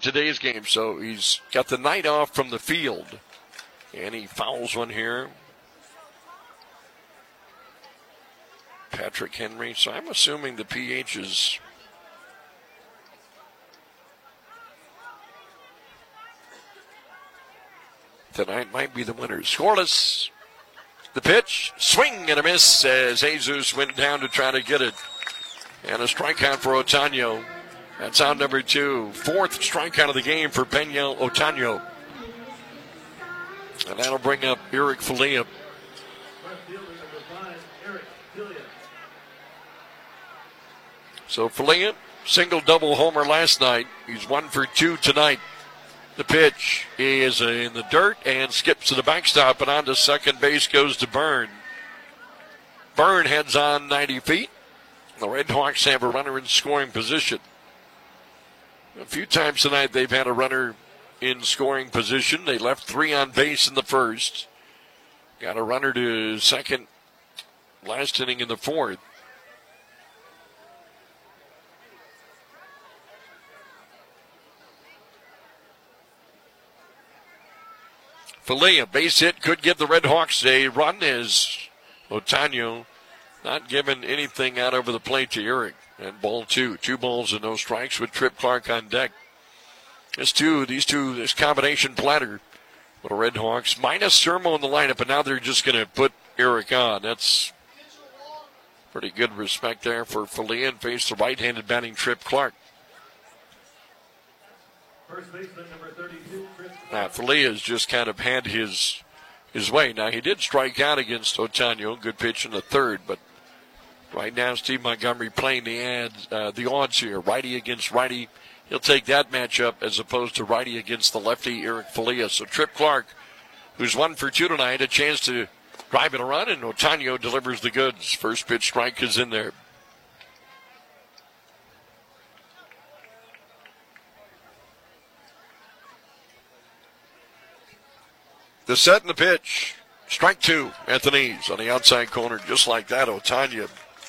today's game, so he's got the night off from the field. And he fouls one here. Patrick Henry. So I'm assuming the PHs tonight might be the winners. Scoreless. The pitch. Swing and a miss as Jesus went down to try to get it. And a strikeout for Otaño. That's out number 2. 4th strikeout of the game for Peña Otaño. And that'll bring up Eric Filia. So Filia, single double homer last night. He's 1 for 2 tonight. The pitch is in the dirt and skips to the backstop, and on to second base goes to Byrne. Byrne heads on 90 feet. The Red Hawks have a runner in scoring position. A few times tonight they've had a runner in scoring position. They left 3 on base in the first. Got a runner to second last inning in the 4th. Filia, base hit, could give the Red Hawks a run as Otaño not giving anything out over the plate to Eric. And ball 2. 2 balls and no strikes with Trip Clark on deck. This combination platter for the Red Hawks. Minus Sermo in the lineup, and now they're just going to put Eric on. That's pretty good respect there for Filia and face the right-handed batting Trip Clark. First baseman number 32, Chris. Now, Filia's just kind of had his way. Now, he did strike out against Otaño. Good pitch in the 3rd, but right now Steve Montgomery playing the odds here. Righty against righty. He'll take that matchup as opposed to righty against the lefty Eric Filia. So Trip Clark, who's 1 for 2 tonight, a chance to drive in a run, and Otaño delivers the goods. First pitch strike is in there. The set and the pitch. Strike 2 at the knees on the outside corner, just like that. Otaño.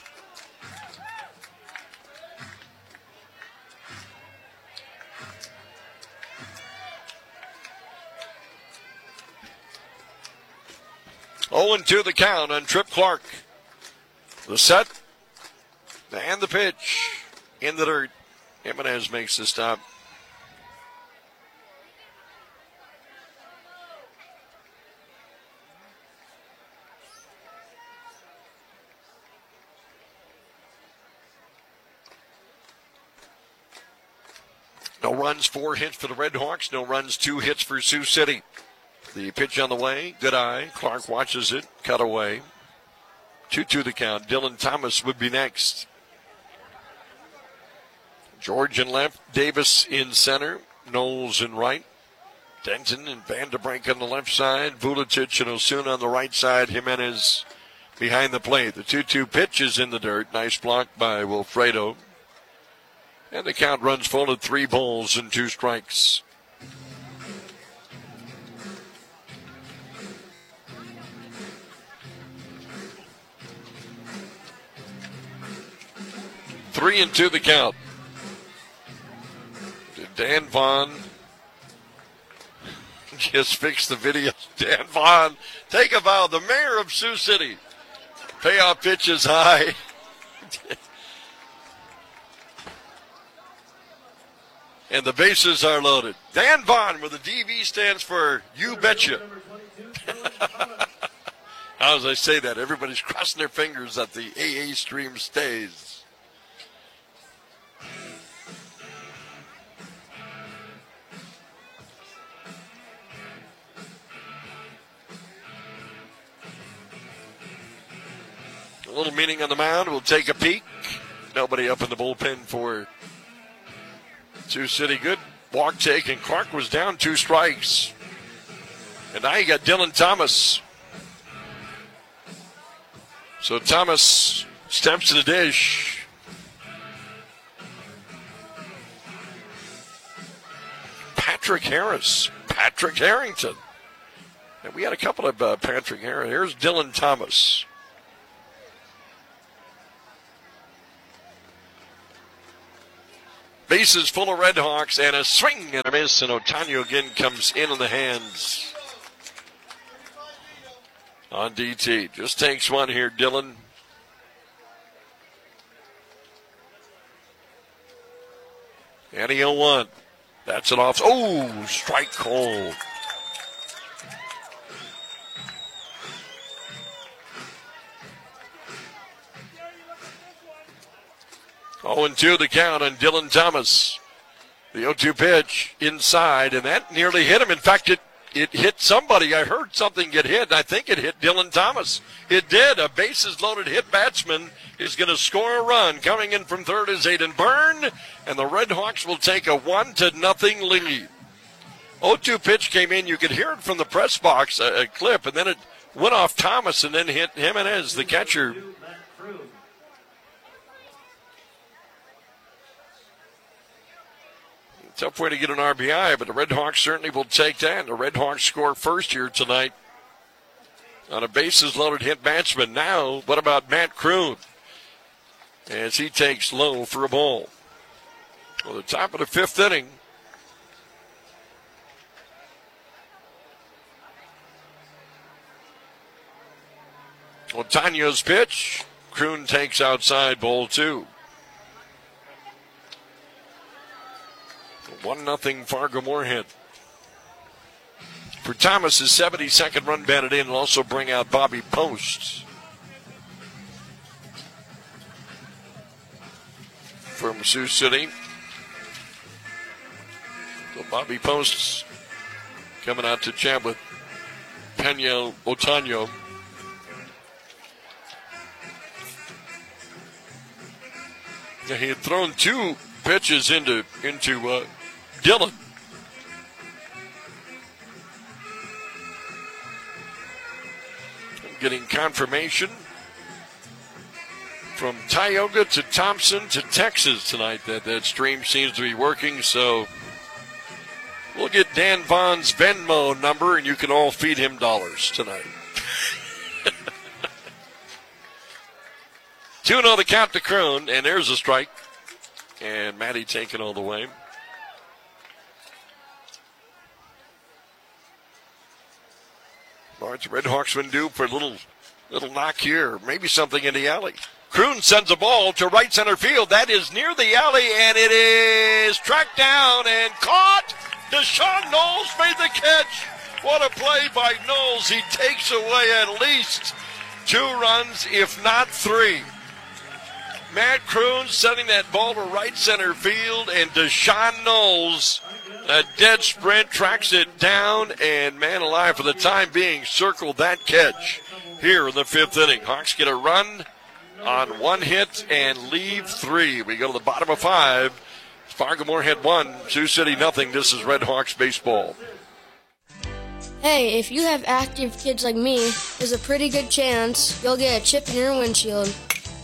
Oh, and 2 the count on Trip Clark. The set and the pitch in the dirt. Jimenez makes the stop. No runs, 4 hits for the Red Hawks. No runs, 2 hits for Sioux City. The pitch on the way. Good eye. Clark watches it. Cut away. 2-2 the count. Dylan Thomas would be next. George in left. Davis in center. Knowles in right. Denton and Vanderbrink on the left side. Vuletic and Osuna on the right side. Jimenez behind the plate. The 2-2 pitch is in the dirt. Nice block by Wilfredo. And the count runs full at 3 balls and 2 strikes. Three and 2 the count. Dan Vaughn just fixed the video. Dan Vaughn, take a bow. The mayor of Sioux City. Payoff pitch is high. And the bases are loaded. Dan Vaughn, where the DV stands for You Betcha. As I say that, everybody's crossing their fingers that the AA stream stays. A little meeting on the mound. We'll take a peek. Nobody up in the bullpen for Sioux City. Good walk take, and Clark was down 2 strikes. And now you got Dylan Thomas. So Thomas steps to the dish. Patrick Harris. Patrick Harrington. And we had a couple of Patrick Harris. Here's Dylan Thomas. Bases full of Red Hawks, and a swing and a miss, and Otoño again comes in on the hands on DT. Just takes one here, Dylan. And he 0-1. That's it off. Oh, strike cold. Oh, and 2 the count on Dylan Thomas. The 0-2 pitch inside, and that nearly hit him. In fact, it hit somebody. I heard something get hit, and I think it hit Dylan Thomas. It did. A bases-loaded hit batsman is going to score a run. Coming in from third is Aiden Byrne, and the Red Hawks will take a 1-0 lead. 0-2 pitch came in. You could hear it from the press box, a clip, and then it went off Thomas and then hit Jimenez, the catcher. Tough way to get an RBI, but the Red Hawks certainly will take that. The Red Hawks score first here tonight on a bases-loaded hit batsman. Now, what about Matt Kroon as he takes low for a ball? Well, the top of the 5th inning. Otoño's pitch. Kroon takes outside, ball 2. 1-0 Fargo Moorhead. For Thomas, his 72nd run batted in, will also bring out Bobby Post from Sioux City. So Bobby Post coming out to chat with Pena Otoño. Yeah, he had thrown 2 pitches into Dylan. I'm getting confirmation from Tioga to Thompson to Texas tonight that stream seems to be working, so we'll get Dan Vaughn's Venmo number and you can all feed him dollars tonight. 2-0 the count to Kroon, and there's a strike. And Matty taking all the way. What's Red Hawksman do for a little knock here? Maybe something in the alley. Kroon sends a ball to right center field. That is near the alley, and it is tracked down and caught. Deshaun Knowles made the catch. What a play by Knowles. He takes away at least 2 runs, if not 3. Matt Kroon sending that ball to right center field, and Deshaun Knowles, a dead sprint, tracks it down, and man alive, for the time being, circled that catch here in the 5th inning. Hawks get a run on 1 hit and leave 3. We go to the bottom of 5. Fargo Moorhead 1, Sioux City nothing. This is Red Hawks baseball. Hey, if you have active kids like me, there's a pretty good chance you'll get a chip in your windshield.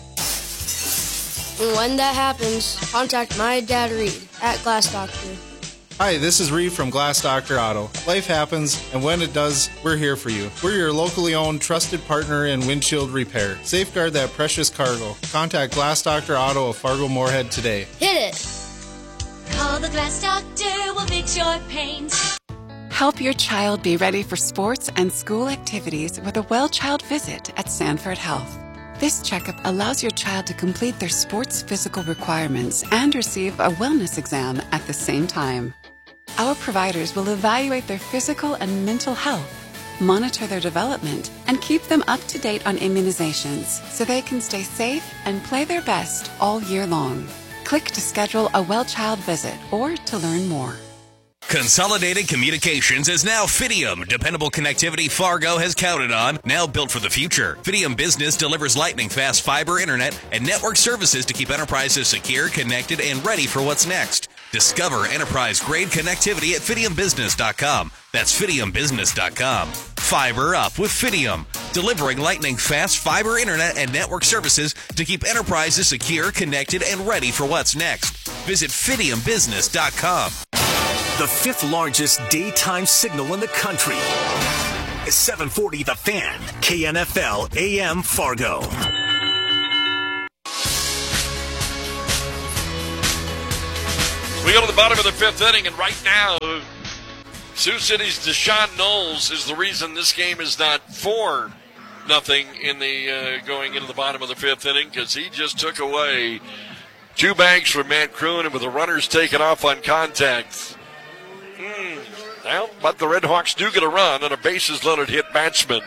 And when that happens, contact my dad Reed at Glass Doctor. Hi, this is Reed from Glass Doctor Auto. Life happens, and when it does, we're here for you. We're your locally owned, trusted partner in windshield repair. Safeguard that precious cargo. Contact Glass Doctor Auto of Fargo Moorhead today. Hit it! Call the Glass Doctor, we'll fix your paint. Help your child be ready for sports and school activities with a well-child visit at Sanford Health. This checkup allows your child to complete their sports physical requirements and receive a wellness exam at the same time. Our providers will evaluate their physical and mental health, monitor their development, and keep them up to date on immunizations so they can stay safe and play their best all year long. Click to schedule a well-child visit or to learn more. Consolidated Communications is now Fidium. Dependable connectivity Fargo has counted on, now built for the future. Fidium Business delivers lightning-fast fiber internet and network services to keep enterprises secure, connected, and ready for what's next. Discover enterprise-grade connectivity at FidiumBusiness.com. That's FidiumBusiness.com. Fiber up with Fidium, delivering lightning-fast fiber internet and network services to keep enterprises secure, connected, and ready for what's next. Visit FidiumBusiness.com. The 5th largest daytime signal in the country is 740 The Fan, KNFL AM Fargo. We go to the bottom of the fifth inning, and right now, Sioux City's Deshaun Knowles is the reason this game is not 4-0 in the going into the bottom of the fifth inning, because he just took away 2 bags from Matt Kroon, and with the runners taken off on contact. Well, but the Red Hawks do get a run on a bases-loaded hit batsman.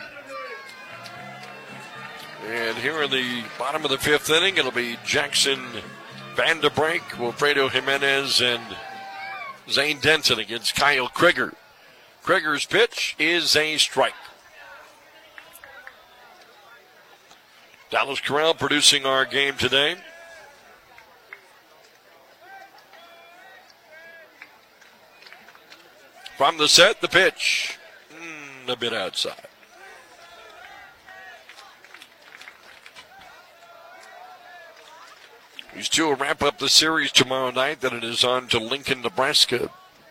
And here in the bottom of the fifth inning, it'll be Jackson Vanderbrink, Wilfredo Jimenez, and Zane Denton against Kyle Krieger. Krieger's pitch is a strike. Dallas Corral producing our game today. From the set, the pitch. A bit outside. These two will wrap up the series tomorrow night. Then it is on to Lincoln, Nebraska.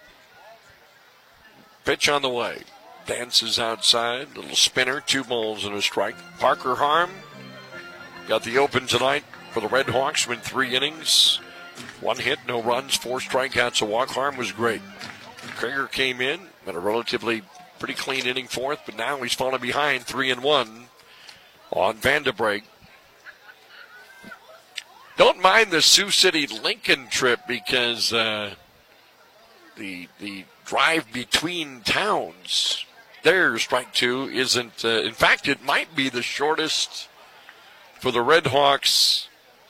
Pitch on the way. Dances outside. Little spinner. 2 balls and a strike. Parker Harm got the open tonight for the Red Hawks. Went 3 innings. 1 hit, no runs, 4 strikeouts. A walk. Harm was great. Krieger came in. Had a relatively pretty clean inning fourth. But now he's fallen behind 3-1 on Vanderbrink. Don't mind the Sioux City Lincoln trip because the drive between towns there, strike 2, isn't. In fact, it might be the shortest for the Red Hawks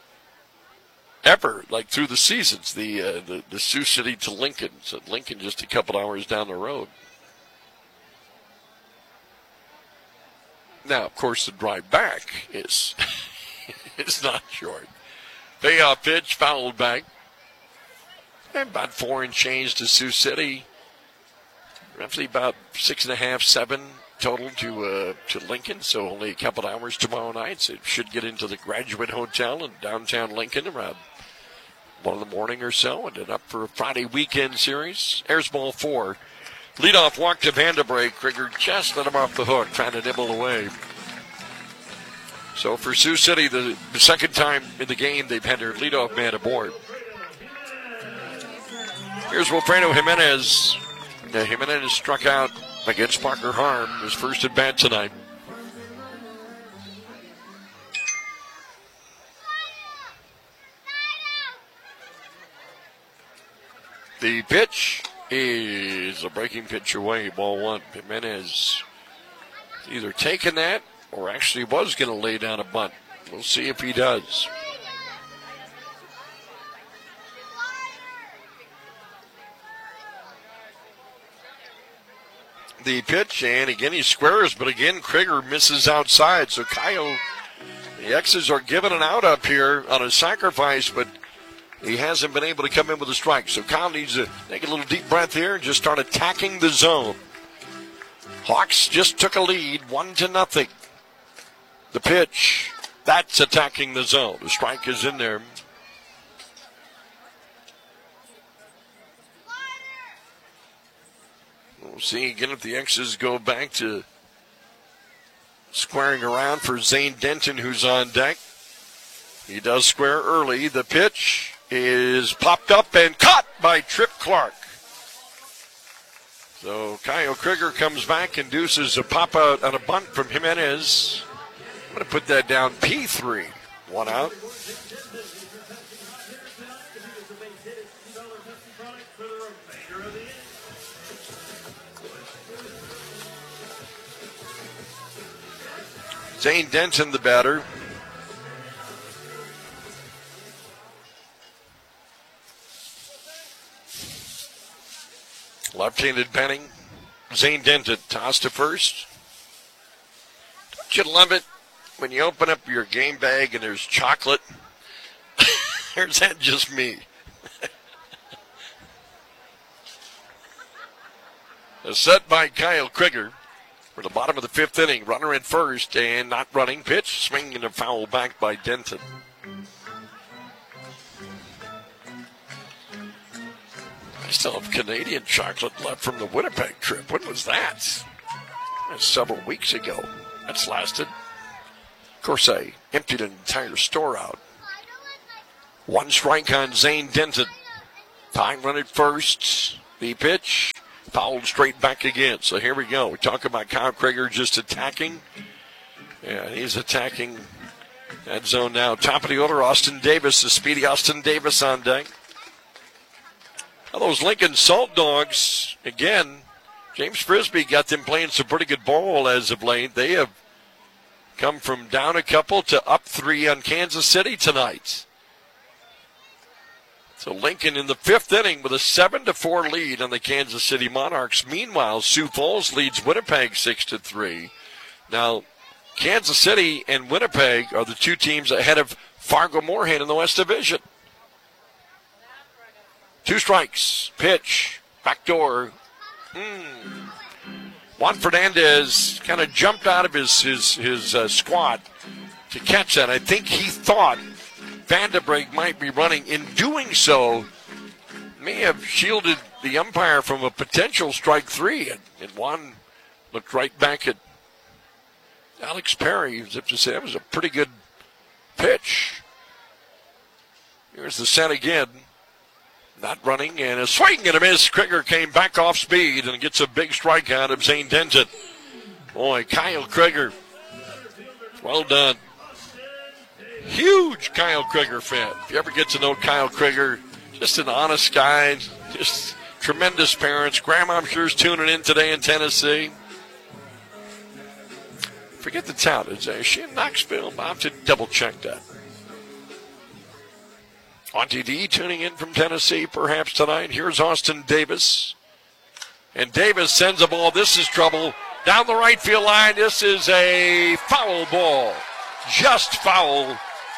ever, like through the seasons. The Sioux City to Lincoln. So Lincoln just a couple hours down the road. Now, of course, the drive back is it's not short. Payoff pitch, fouled back. And about 4 and change to Sioux City. Roughly about 6.5, 7 total to Lincoln. So only a couple hours tomorrow night. So it should get into the Graduate Hotel in downtown Lincoln around 1 in the morning or so. And then up for a Friday weekend series. Airs ball 4. Leadoff walk to Vanderbrink. Krieger just let him off the hook, trying to nibble away. So for Sioux City, the second time in the game they've had their leadoff man aboard. Here's Wilfredo Jimenez. Now, Jimenez struck out against Parker Harm, his first at bat tonight. The pitch is a breaking pitch away, ball 1. Jimenez either taking that or actually was going to lay down a bunt. We'll see if he does. The pitch, and again he squares, but again Krieger misses outside. So Kyle, the X's are giving an out up here on a sacrifice, but he hasn't been able to come in with a strike. So Kyle needs to take a little deep breath here and just start attacking the zone. Hawks just took a lead, 1-0. The pitch, that's attacking the zone. The strike is in there. We'll see again if the X's go back to squaring around for Zane Denton, who's on deck. He does square early. The pitch is popped up and caught by Trip Clark. So Kyle Krieger comes back, induces a pop out on a bunt from Jimenez. I'm going to put that down P3. 1 out. Zane Denton, the batter. Left-handed penning. Zane Denton tossed to first. Don't you love it when you open up your game bag and there's chocolate? Or is that just me? A set by Kyle Krieger for the bottom of the 5th inning. Runner at first and not running. Pitch, swinging a foul back by Denton. I still have Canadian chocolate left from the Winnipeg trip. When was that? Several weeks ago. That's lasted. Of course, I emptied an entire store out. 1 strike on Zane Denton. Time run at first. The pitch. Fouled straight back again. So here we go. We talk about Kyle Krieger just attacking. Yeah, he's attacking that zone now. Top of the order, Austin Davis, the speedy Austin Davis on deck. Now those Lincoln Salt Dogs, again, James Frisbee got them playing some pretty good ball as of late. They have come from down a couple to up 3 on Kansas City tonight. So Lincoln in the 5th inning with a 7-4 lead on the Kansas City Monarchs. Meanwhile, Sioux Falls leads Winnipeg 6-3. Now, Kansas City and Winnipeg are the 2 teams ahead of Fargo-Moorhead in the West Division. 2 strikes. Pitch. Backdoor. Juan Fernandez kind of jumped out of his squat to catch that. I think he thought Vandenbrink might be running. In doing so, may have shielded the umpire from a potential strike 3. And Juan looked right back at Alex Perry, as if to say that was a pretty good pitch. Here's the set again. Not running, and a swing and a miss. Krieger came back off speed and gets a big strikeout of Zane Denton. Boy, Kyle Krieger, well done. Huge Kyle Krieger fan. If you ever get to know Kyle Krieger, just an honest guy, just tremendous parents. Grandma, I'm sure, is tuning in today in Tennessee. Forget the town. Is she in Knoxville? I'll have to double check that. Auntie D tuning in from Tennessee perhaps tonight. Here's Austin Davis. And Davis sends a ball. This is trouble. Down the right field line. This is a foul ball. Just foul.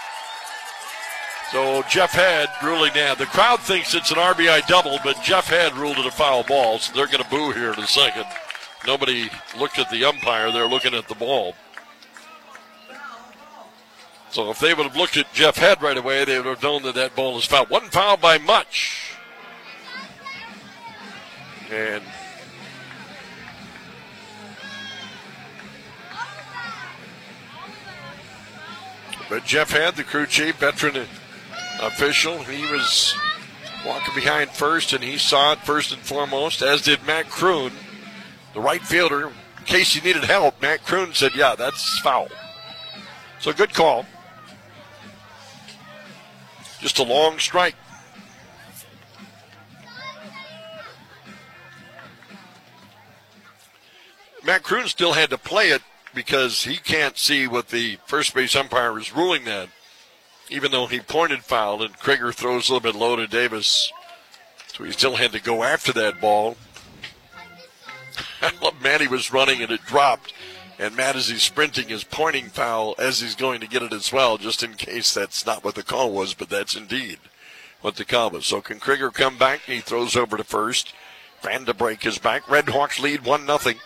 So Jeff Head ruling down. The crowd thinks it's an RBI double, but Jeff Head ruled it a foul ball. So they're going to boo here in a second. Nobody looked at the umpire. They're looking at the ball. So if they would have looked at Jeff Head right away, they would have known that that ball is foul. One foul by Much. And but Jeff Head, the crew chief, veteran official, he was walking behind first, and he saw it first and foremost, as did Matt Kroon, the right fielder. In case he needed help, Matt Kroon said, yeah, that's foul. So good call. Just a long strike. Matt Kroon still had to play it because he can't see what the first base umpire is ruling that, even though he pointed foul, and Krieger throws a little bit low to Davis. So he still had to go after that ball. I love Matty was running and it dropped. And Matt, as he's sprinting, is pointing foul as he's going to get it as well, just in case that's not what the call was, but that's indeed what the call was. So can Krieger come back? He throws over to first. Vandenbrink is back. Red Hawks lead 1-0.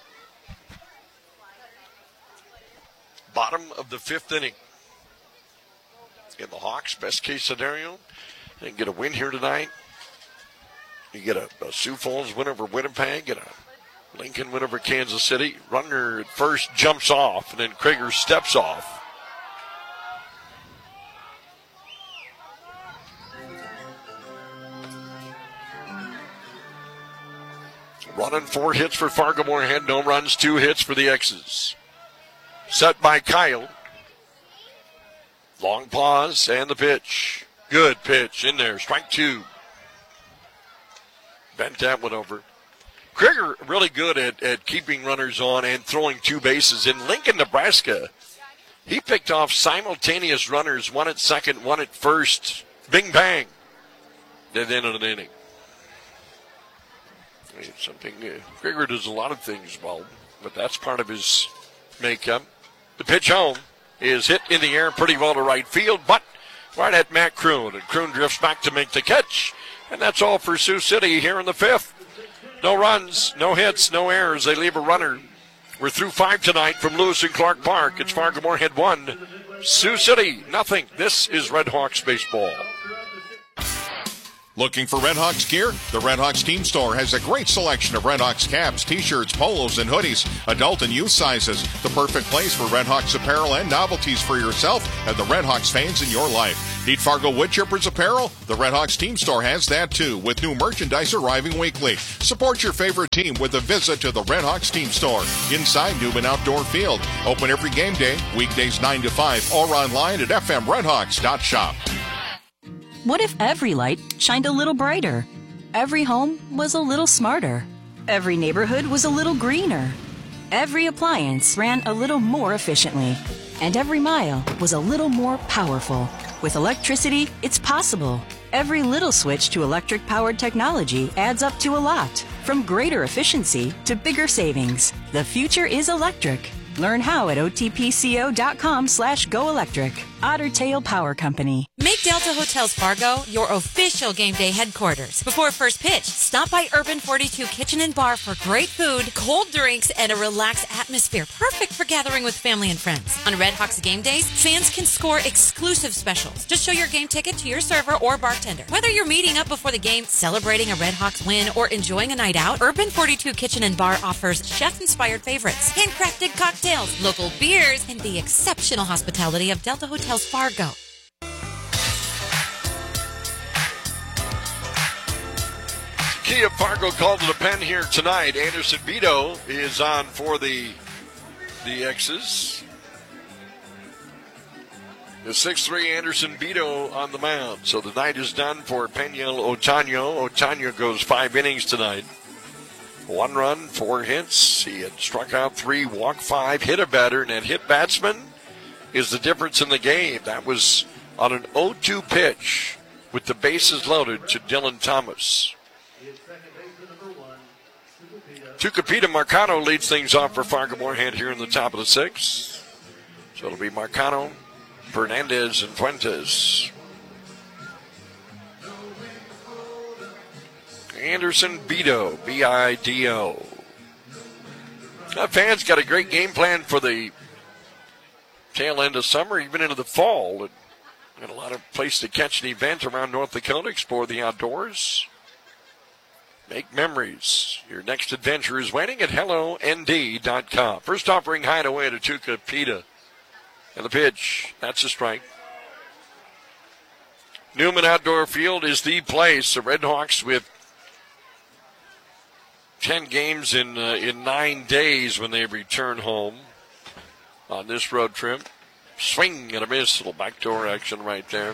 Bottom of the 5th inning. In the Hawks, best case scenario, they can get a win here tonight. You get a Sioux Falls win over Winnipeg, get a Lincoln win over Kansas City. Runner at first jumps off, and then Krieger steps off. Running 4 hits for Fargo-Moorhead, no runs, 2 hits for the X's. Set by Kyle. Long pause, and the pitch. Good pitch in there, strike 2. Bent that one over. Krieger really good at keeping runners on and throwing 2 bases. In Lincoln, Nebraska, he picked off simultaneous runners, one at second, one at first. Bing, bang. At the end of an inning. Krieger does a lot of things well, but that's part of his makeup. The pitch home is hit in the air pretty well to right field, but right at Matt Kroon. And Kroon drifts back to make the catch. And that's all for Sioux City here in the 5th. No runs, no hits, no errors. They leave a runner. We're through 5 tonight from Lewis and Clark Park. It's Fargo-Moorhead 1, Sioux City nothing. This is Red Hawks baseball. Looking for Red Hawks gear? The Red Hawks Team Store has a great selection of Red Hawks caps, t-shirts, polos, and hoodies, adult and youth sizes. The perfect place for Red Hawks apparel and novelties for yourself and the Red Hawks fans in your life. Need Fargo Wood Chippers apparel? The Red Hawks Team Store has that too, with new merchandise arriving weekly. Support your favorite team with a visit to the Red Hawks Team Store inside Newman Outdoor Field. Open every game day, weekdays 9 to 5, or online at fmredhawks.shop. What if every light shined a little brighter? Every home was a little smarter. Every neighborhood was a little greener. Every appliance ran a little more efficiently. And every mile was a little more powerful. With electricity, it's possible. Every little switch to electric-powered technology adds up to a lot. From greater efficiency to bigger savings. The future is electric. Learn how at otpco.com/goelectric. Otter Tail Power Company. Make Delta Hotels Fargo your official game day headquarters. Before first pitch, stop by Urban 42 Kitchen and Bar for great food, cold drinks, and a relaxed atmosphere. Perfect for gathering with family and friends. On Red Hawks game days, fans can score exclusive specials. Just show your game ticket to your server or bartender. Whether you're meeting up before the game, celebrating a Red Hawks win, or enjoying a night out, Urban 42 Kitchen and Bar offers chef-inspired favorites, handcrafted cocktails, local beers, and the exceptional hospitality of Delta Hotels Fargo. Kia Fargo called to the pen here tonight. Anderson Vito is on for the X's. The 6'3" Anderson Vito on the mound. So the night is done for Peniel Otaño. Otaño goes 5 innings tonight. 1 run, 4 hits. He had struck out 3, walked 5, hit a batter, and that hit batsman is the difference in the game. That was on an 0-2 pitch with the bases loaded to Dylan Thomas. Tucupita Marcano leads things off for Fargo Moorhead here in the top of the 6th. So it'll be Marcano, Fernandez, and Fuentes. Anderson Vito, B-I-D-O. Fans got a great game plan for the tail end of summer, even into the fall. Got a lot of place to catch an event around North Dakota, explore the outdoors, make memories. Your next adventure is waiting at HelloND.com. First offering hideaway to Tucupita. And the pitch, that's a strike. Newman Outdoor Field is the place. The Red Hawks with 10 games in 9 days when they return home on this road trip. Swing and a miss. Little backdoor action right there.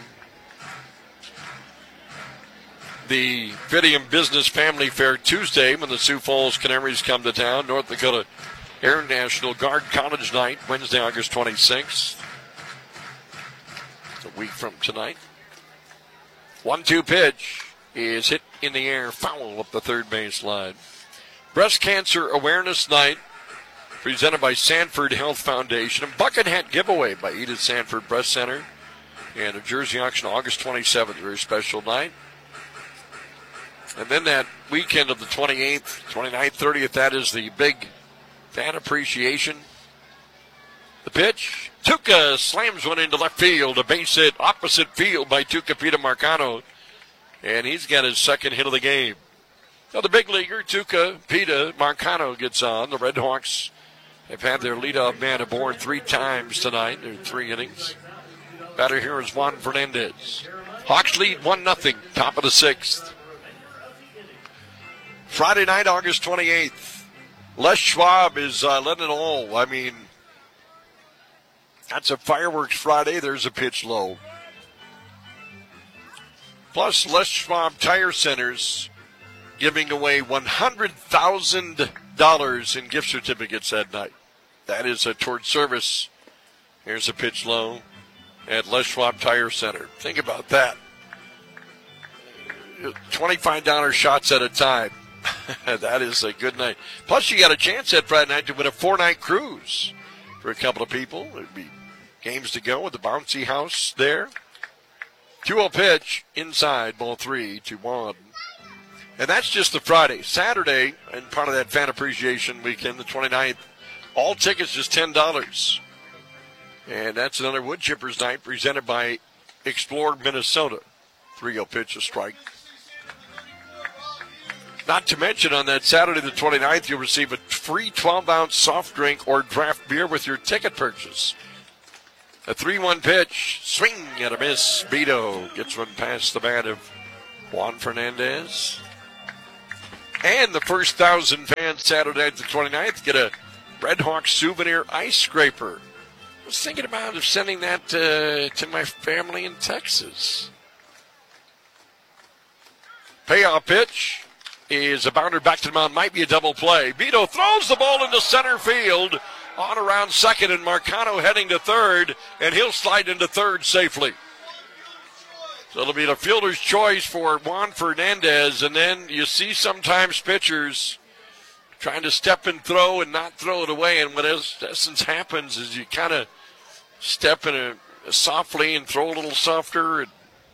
The Fidium Business Family Fair Tuesday when the Sioux Falls Canaries come to town. North Dakota Air National Guard College Night, Wednesday, August 26th. It's a week from tonight. 1-2 pitch is hit in the air, foul up the third base line. Breast Cancer Awareness Night, presented by Sanford Health Foundation, and Bucket Hat Giveaway by Edith Sanford Breast Center, and a jersey auction August 27th, very special night. And then that weekend of the 28th, 29th, 30th, that is the big fan appreciation. The pitch, Tuca slams one into left field, a base hit opposite field by Tucupita Marcano, and he's got his second hit of the game. Now the big leaguer, Tucupita Marcano, gets on. The Red Hawks have had their leadoff man aboard 3 times tonight. There are 3 innings. Batter here is Juan Fernandez. Hawks lead 1-0, top of the 6th. Friday night, August 28th. Les Schwab is letting it all. I mean, that's a fireworks Friday. There's a pitch low. Plus, Les Schwab Tire Centers giving away $100,000 in gift certificates that night. That is towards service. Here's a pitch low at Les Schwab Tire Center. Think about that. $25 shots at a time. That is a good night. Plus, you got a chance that Friday night to win a 4-night cruise for a couple of people. There'd be games to go with the bouncy house there. 2-0 pitch inside, ball 3-1. And that's just the Friday. Saturday, and part of that fan appreciation weekend, the 29th, all tickets just $10. And that's another wood chippers night presented by Explore Minnesota. 3-0 pitch, a strike. Not to mention on that Saturday the 29th, you'll receive a free 12-ounce soft drink or draft beer with your ticket purchase. A 3-1 pitch, swing and a miss. Vito gets one past the bat of Juan Fernandez. And the first 1,000 fans Saturday the 29th get a Red Hawks souvenir ice scraper. I was thinking about sending that to my family in Texas. Payoff pitch is a bounder back to the mound. Might be a double play. Vito throws the ball into center field. On around second, and Marcano heading to third, and he'll slide into third safely. So it'll be the fielder's choice for Juan Fernandez, and then you see sometimes pitchers trying to step and throw and not throw it away, and what in essence happens is you kind of step in softly and throw a little softer.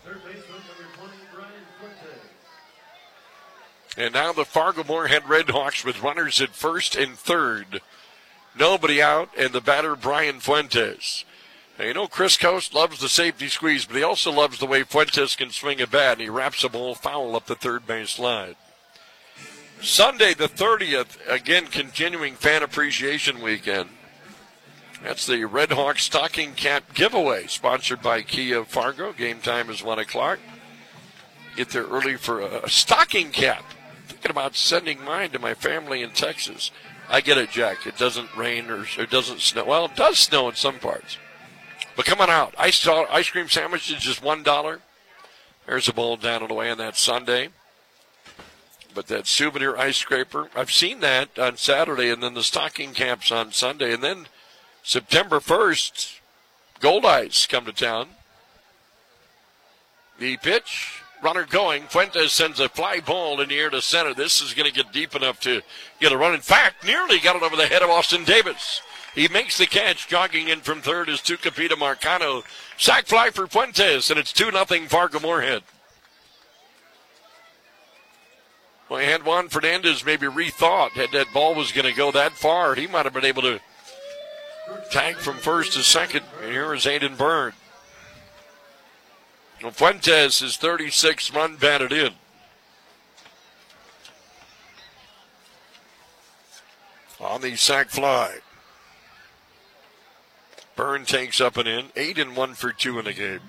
And now the Fargo-Moorhead Redhawks with runners at first and third. Nobody out, and the batter, Brian Fuentes. Now, you know Chris Coast loves the safety squeeze, but he also loves the way Fuentes can swing a bat, and he wraps a ball foul up the third base line. Sunday the 30th, again continuing Fan Appreciation Weekend. That's the Red Hawks stocking cap giveaway, sponsored by Kia Fargo. Game time is 1 o'clock. Get there early for a stocking cap. Thinking about sending mine to my family in Texas. I get it, Jack. It doesn't rain or it doesn't snow. Well, it does snow in some parts. But come on out. Ice cream sandwich is just $1. There's a bowl down and away on that Sunday. But that souvenir ice scraper, I've seen that on Saturday, and then the stocking caps on Sunday. And then September 1st, Gold Ice come to town. The pitch, runner going. Fuentes sends a fly ball in the air to center. This is going to get deep enough to get a run. In fact, nearly got it over the head of Austin Davis. He makes the catch. Jogging in from third is Tucapita Marcano. Sac fly for Fuentes, and it's 2-0 Fargo-Moorhead. Well, had Juan Fernandez maybe rethought, had that ball was going to go that far, he might have been able to tag from first to second. And here is Aiden Byrne. Well, Fuentes is 36 run batted in. On the sac fly. Byrne takes up and in. 8-1 for 2 in the game.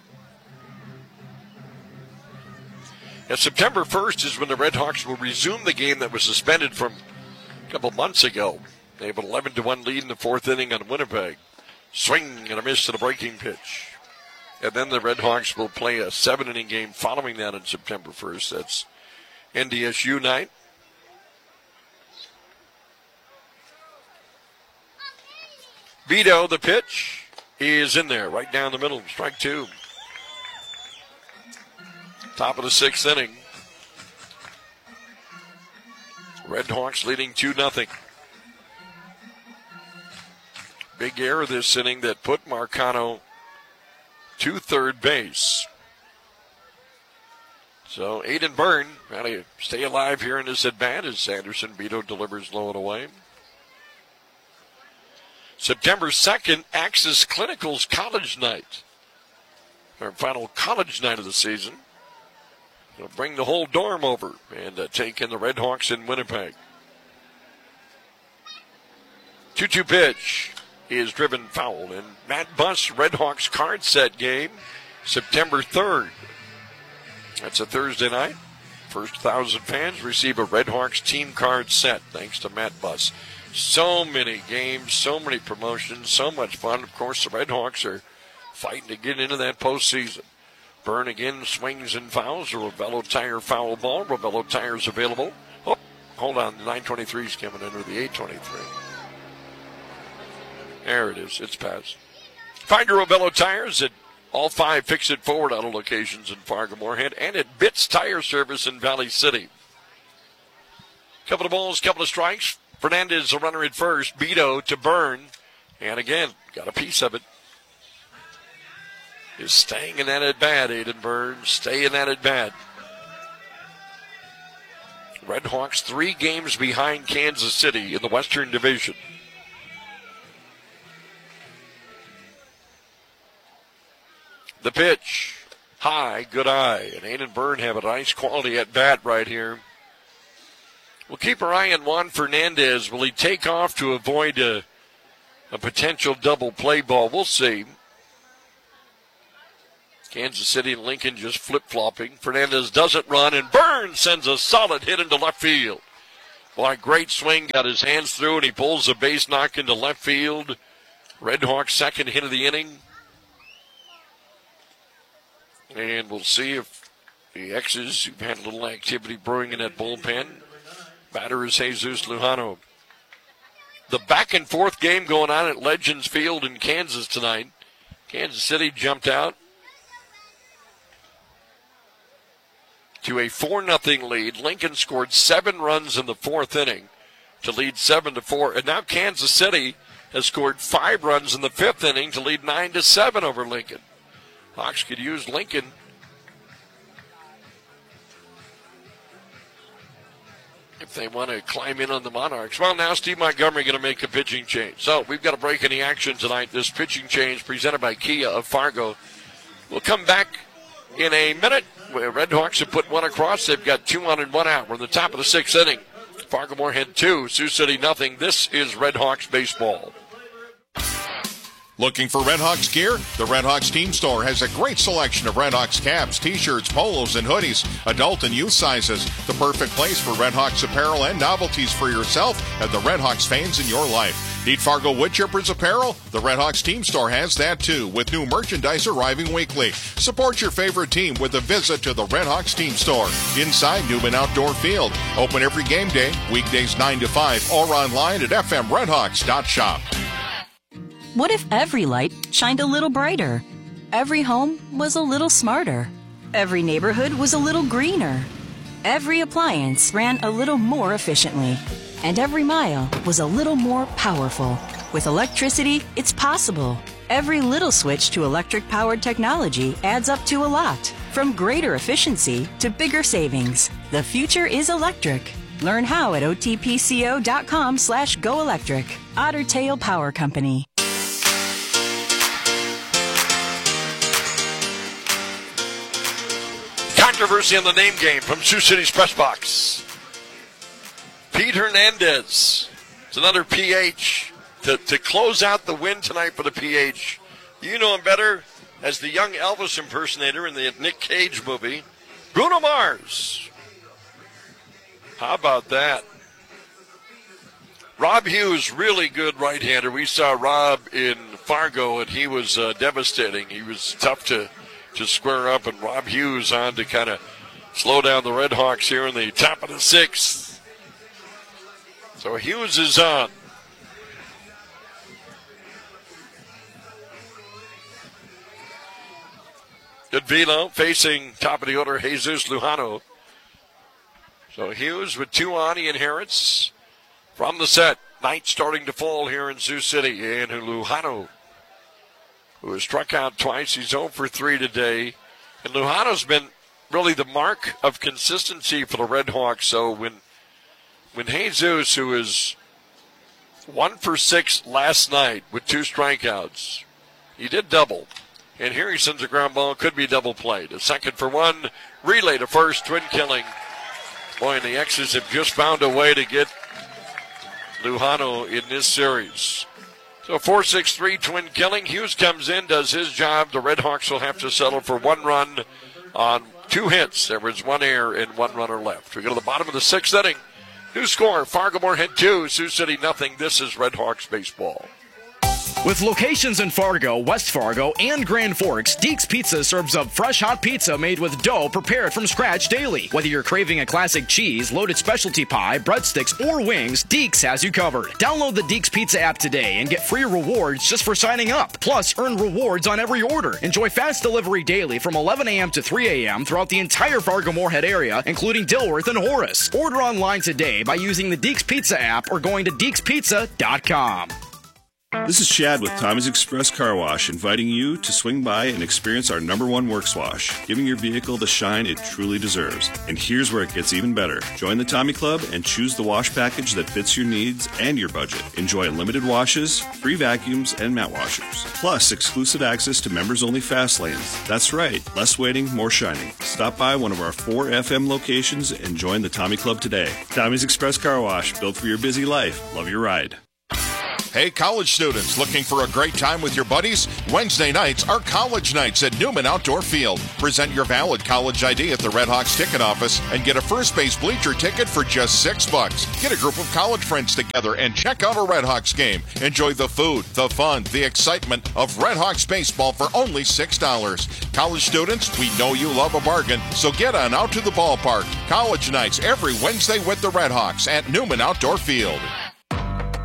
Now, September 1st is when the Red Hawks will resume the game that was suspended from a couple months ago. They have an 11-1 lead in the fourth inning on Winnipeg. Swing and a miss to the breaking pitch. And then the Red Hawks will play a 7-inning game following that on September 1st. That's NDSU night. Vito, the pitch, is in there, right down the middle. Strike 2. Top of the 6th inning. Red Hawks leading 2-0. Big error this inning that put Marcano to third base. So Aiden Byrne trying to stay alive here in this at-bat as Anderson Vito delivers low and away. September 2nd, Axis Clinical's college night. Our final college night of the season. They'll bring the whole dorm over and take in the Red Hawks in Winnipeg. 2-2 pitch is driven foul. And Matt Buss Red Hawks card set game, September 3rd. That's a Thursday night. First 1,000 fans receive a Red Hawks team card set thanks to Matt Buss. So many games, so many promotions, so much fun. Of course, the Red Hawks are fighting to get into that postseason. Byrne again swings and fouls. A Ravello Tire foul ball. Ravello Tire's available. Oh, hold on. The 923 is coming under the 823. There it is. It's passed. Find your Ravello Tires at all 5 Fix-It Forward Auto locations in Fargo-Moorhead and at Bitts Tire Service in Valley City. Couple of balls, couple of strikes. Fernandez, a runner at first. Vito to Byrne. And again, got a piece of it. Is staying in that at-bat, Aiden Byrne. Stay in that at-bat. Red Hawks 3 games behind Kansas City in the Western Division. The pitch. High, good eye. And Aiden Byrne have a nice quality at-bat right here. We'll keep our eye on Juan Fernandez. Will he take off to avoid a potential double play ball? We'll see. Kansas City and Lincoln just flip-flopping. Fernandez doesn't run, and Burns sends a solid hit into left field. Boy, great swing, got his hands through, and he pulls a base knock into left field. Red Hawks' second hit of the inning. And we'll see if the X's, who've had a little activity brewing in that bullpen. Batter is Jesus Lujano. The back-and-forth game going on at Legends Field in Kansas tonight. Kansas City jumped out to a 4-0 lead. Lincoln scored 7 runs in the 4th inning to lead 7-4. And now Kansas City has scored 5 runs in the 5th inning to lead 9-7 over Lincoln. Hawks could use Lincoln if they want to climb in on the Monarchs. Well, now Steve Montgomery going to make a pitching change. So we've got a break in the action tonight. This pitching change presented by Kia of Fargo. We'll come back in a minute. Red Hawks have put 1 across. They've got 2 on and 1 out. We're in the top of the 6th inning. Fargo Moorhead 2, Sioux City nothing. This is Red Hawks baseball. Looking for Red Hawks gear? The Red Hawks Team Store has a great selection of Red Hawks caps, t-shirts, polos, and hoodies, adult and youth sizes. The perfect place for Red Hawks apparel and novelties for yourself and the Red Hawks fans in your life. Need Fargo Woodchippers apparel? The Red Hawks Team Store has that too, with new merchandise arriving weekly. Support your favorite team with a visit to the Red Hawks Team Store inside Newman Outdoor Field. Open every game day, weekdays 9 to 5, or online at fmredhawks.shop. What if every light shined a little brighter? Every home was a little smarter. Every neighborhood was a little greener. Every appliance ran a little more efficiently. And every mile was a little more powerful. With electricity, it's possible. Every little switch to electric-powered technology adds up to a lot. From greater efficiency to bigger savings. The future is electric. Learn how at otpco.com/goelectric. Otter Tail Power Company. Controversy on the name game from Sioux City's press box. Pete Hernandez. It's another PH to close out the win tonight for the PH. You know him better as the young Elvis impersonator in the Nick Cage movie, Bruno Mars. How about that? Rob Hughes, really good right-hander. We saw Rob in Fargo, and he was devastating. He was tough to square up, and Rob Hughes on to kind of slow down the Red Hawks here in the top of the 6th. So Hughes is on. Good velo facing top of the order, Jesus Lujano. So Hughes with 2 on, he inherits from the set. Night starting to fall here in Sioux City, and Lujano, who has struck out twice. He's 0 for 3 today. And Lujano's been really the mark of consistency for the Red Hawks. So when Jesus, who is 1 for 6 last night with 2 strikeouts, he did double. And here he sends a ground ball, could be double played. A 2nd for 1, relay to first, twin killing. Boy, and the X's have just found a way to get Lujano in this series. So 4-6-3 twin killing. Hughes comes in, does his job. The Red Hawks will have to settle for 1 run on 2 hits. There was 1 error and 1 runner left. We go to the bottom of the 6th inning. New score, Fargo Moorhead 2, Sioux City nothing. This is Red Hawks baseball. With locations in Fargo, West Fargo, and Grand Forks, Deeks Pizza serves up fresh hot pizza made with dough prepared from scratch daily. Whether you're craving a classic cheese, loaded specialty pie, breadsticks, or wings, Deeks has you covered. Download the Deeks Pizza app today and get free rewards just for signing up. Plus, earn rewards on every order. Enjoy fast delivery daily from 11 a.m. to 3 a.m. throughout the entire Fargo-Moorhead area, including Dilworth and Horace. Order online today by using the Deeks Pizza app or going to DeeksPizza.com. This is Chad with Tommy's Express Car Wash, inviting you to swing by and experience our #1 works wash, giving your vehicle the shine it truly deserves. And here's where it gets even better. Join the Tommy Club and choose the wash package that fits your needs and your budget. Enjoy unlimited washes, free vacuums, and mat washers. Plus, exclusive access to members-only fast lanes. That's right, less waiting, more shining. Stop by one of our 4 FM locations and join the Tommy Club today. Tommy's Express Car Wash, built for your busy life. Love your ride. Hey, college students, looking for a great time with your buddies? Wednesday nights are college nights at Newman Outdoor Field. Present your valid college ID at the Red Hawks ticket office and get a first base bleacher ticket for just $6. Get a group of college friends together and check out a Red Hawks game. Enjoy the food, the fun, the excitement of Red Hawks baseball for only $6. College students, we know you love a bargain, so get on out to the ballpark. College nights every Wednesday with the Red Hawks at Newman Outdoor Field.